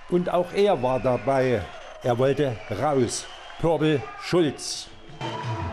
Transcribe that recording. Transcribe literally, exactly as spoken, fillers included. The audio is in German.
Und auch er war dabei. Er wollte raus. Pörbel Schulz.